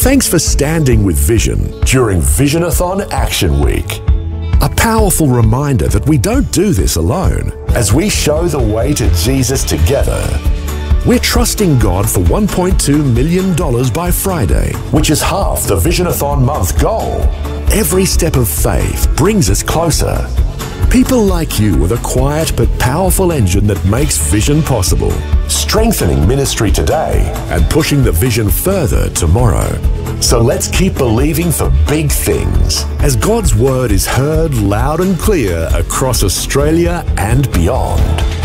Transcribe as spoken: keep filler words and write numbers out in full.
Thanks for standing with Vision during Visionathon Action Week. A powerful reminder that we don't do this alone as we show the way to Jesus together. We're trusting God for one point two million dollars by Friday, which is half the Visionathon month goal. Every step of faith brings us closer. People like you are the quiet but powerful engine that makes vision possible, strengthening ministry today and pushing the vision further tomorrow. So let's keep believing for big things as God's word is heard loud and clear across Australia and beyond.